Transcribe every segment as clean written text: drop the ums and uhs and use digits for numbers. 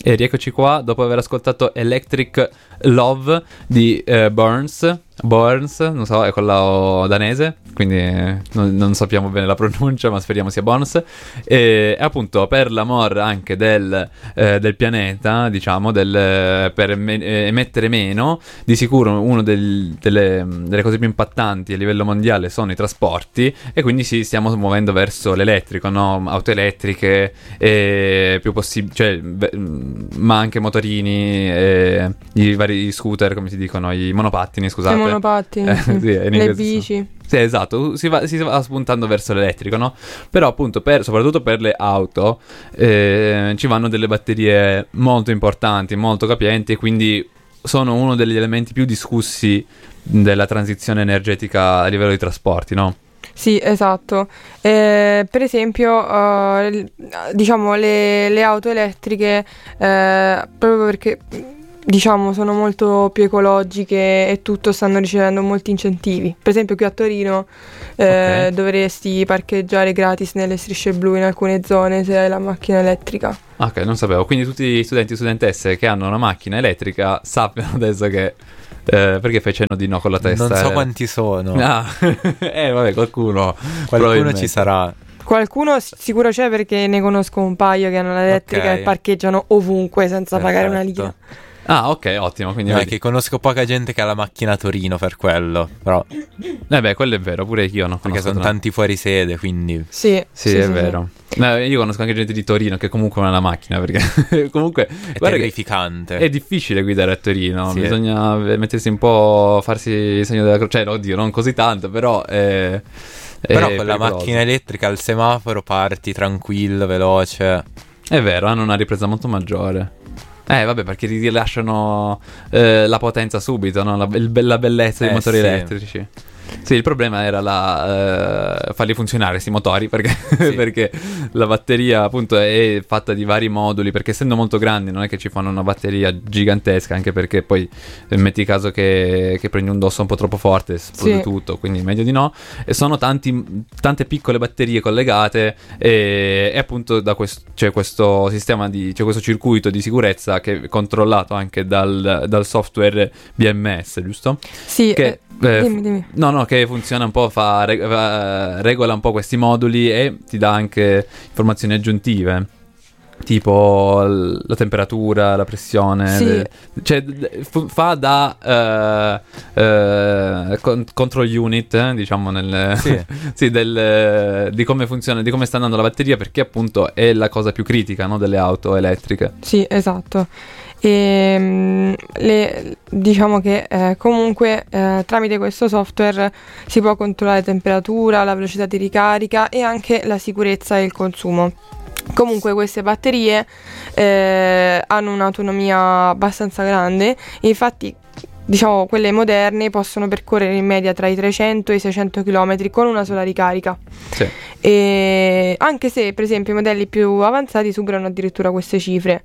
E rieccoci qua dopo aver ascoltato Electric Love di Burns, non so, è quello danese, quindi non sappiamo bene la pronuncia, ma speriamo sia Burns. E appunto per l'amor anche del pianeta, diciamo, per emettere meno, di sicuro una delle cose più impattanti a livello mondiale sono i trasporti, e quindi stiamo muovendo verso l'elettrico, no? Auto elettriche, più possibile, cioè, ma anche motorini, i vari scooter, come si dicono, i monopattini, scusate. I monopattini, sì, le bici. Sì, esatto, si va spuntando verso l'elettrico, no? Però appunto, soprattutto per le auto, ci vanno delle batterie molto importanti, molto capienti, e quindi sono uno degli elementi più discussi della transizione energetica a livello di trasporti, no? Sì, esatto. Per esempio, diciamo le auto elettriche, proprio perché diciamo sono molto più ecologiche e tutto, stanno ricevendo molti incentivi. Per esempio qui a Torino dovresti parcheggiare gratis nelle strisce blu in alcune zone se hai la macchina elettrica. Ok, non sapevo. Quindi tutti gli studenti e studentesse che hanno una macchina elettrica sappiano adesso che... perché fai cenno di no con la testa? Non so quanti sono. Ah, vabbè, qualcuno ci sarà. Qualcuno sicuro c'è, perché ne conosco un paio che hanno l'elettrica e parcheggiano ovunque senza pagare una lira. Ah, ok, ottimo. Quindi è che conosco poca gente che ha la macchina a Torino per quello. Però beh, quello è vero, pure io non conosco. Perché sono tanti fuori sede, quindi sì, è vero. No, io conosco anche gente di Torino che comunque non ha la macchina, perché comunque è terrificante. È difficile guidare a Torino, sì, bisogna mettersi un po', farsi il segno della croce, oddio, non così tanto, però però con la macchina elettrica al semaforo parti tranquillo, veloce. È vero, hanno una ripresa molto maggiore. Vabbè, perché ti rilasciano la potenza subito, no? La bellezza dei motori elettrici. Sì, il problema era farli funzionare questi motori, perché, perché la batteria appunto è fatta di vari moduli, perché essendo molto grandi non è che ci fanno una batteria gigantesca, anche perché poi metti caso che prendi un dosso un po' troppo forte, esplode tutto, quindi meglio di no. E sono tante piccole batterie collegate, e appunto c'è questo sistema c'è questo circuito di sicurezza che è controllato anche dal software BMS, giusto? Sì, che dimmi. No, che funziona un po', regola un po' questi moduli e ti dà anche informazioni aggiuntive, tipo la temperatura, la pressione, cioè fa da control unit, diciamo, di come funziona, di come sta andando la batteria, perché appunto è la cosa più critica, no, delle auto elettriche. Sì, esatto. E diciamo che comunque tramite questo software si può controllare la temperatura, la velocità di ricarica e anche la sicurezza e il consumo. Comunque queste batterie hanno un'autonomia abbastanza grande, e infatti diciamo quelle moderne possono percorrere in media tra i 300 e i 600 km con una sola ricarica. Sì. E anche se per esempio i modelli più avanzati superano addirittura queste cifre.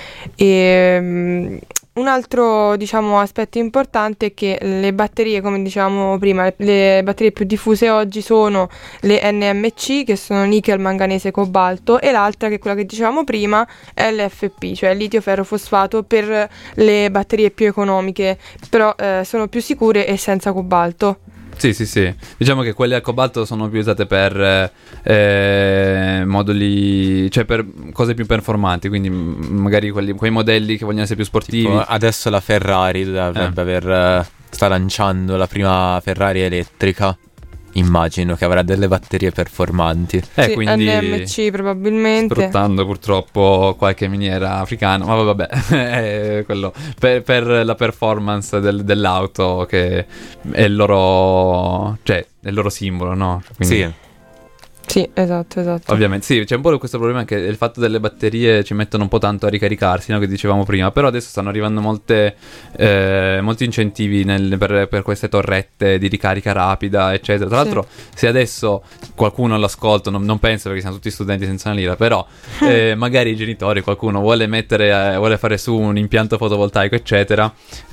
Un altro, diciamo, aspetto importante è che le batterie, come dicevamo prima, le batterie più diffuse oggi sono le NMC, che sono nickel, manganese, cobalto, e l'altra, che è quella che dicevamo prima, è l'FP, cioè litio ferro fosfato, per le batterie più economiche, però sono più sicure e senza cobalto. Sì. Diciamo che quelle al cobalto sono più usate per moduli, cioè per cose più performanti, quindi magari quei modelli che vogliono essere più sportivi. Tipo, adesso la Ferrari dovrebbe sta lanciando la prima Ferrari elettrica. Immagino che avrà delle batterie performanti. Quindi NMC probabilmente. Sfruttando purtroppo qualche miniera africana. Ma vabbè, è quello per la performance dell'auto, che è il loro, cioè è il loro simbolo, no? Quindi, Sì, esatto. Ovviamente, sì, c'è un po' questo problema che il fatto delle batterie ci mettono un po' tanto a ricaricarsi, no? Che dicevamo prima, però adesso stanno arrivando molti incentivi per queste torrette di ricarica rapida, eccetera. Tra l'altro, se adesso qualcuno all'ascolto, non penso, perché siamo tutti studenti senza una lira, però magari i genitori, qualcuno vuole vuole fare su un impianto fotovoltaico, eccetera,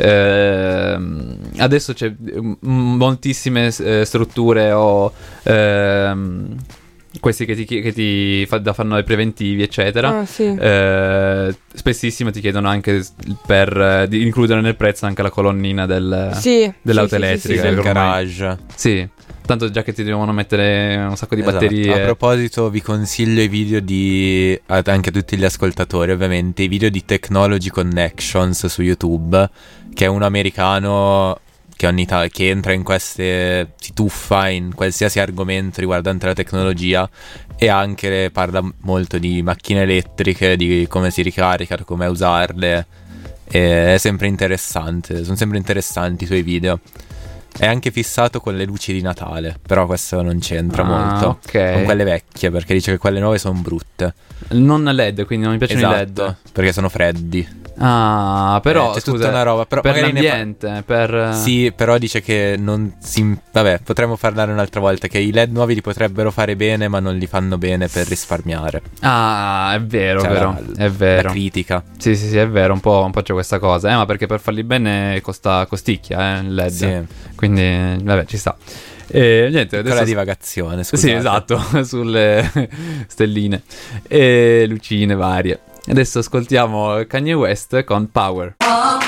adesso c'è moltissime strutture o questi che fanno i preventivi, eccetera. Sì. Spessissimo ti chiedono anche di includere nel prezzo anche la colonnina dell'auto elettrica, del garage. Sì. Tanto già che ti devono mettere un sacco di batterie. A proposito, vi consiglio i video anche a tutti gli ascoltatori, ovviamente, i video di Technology Connections su YouTube, che è un americano che entra in si tuffa in qualsiasi argomento riguardante la tecnologia, e anche parla molto di macchine elettriche, di come si ricaricano, come usarle. E è sempre interessante, sono sempre interessanti i suoi video. È anche fissato con le luci di Natale, però questo non c'entra molto. Okay. Con quelle vecchie, perché dice che quelle nuove sono brutte. Non LED, quindi non mi piacciono i LED. Perché sono freddi. Però c'è scusa, tutta una roba, però per l'ambiente, Sì, però dice che non si... Vabbè, potremmo parlare un'altra volta, che i LED nuovi li potrebbero fare bene, ma non li fanno bene per risparmiare. È vero, è vero. La critica. Sì, è vero, un po' c'è questa cosa, ma perché per farli bene costicchia, il LED. Sì. Quindi, vabbè, ci sta. Niente, adesso la divagazione, scusate. Sì, esatto, sulle stelline e lucine varie. Adesso ascoltiamo Kanye West con Power.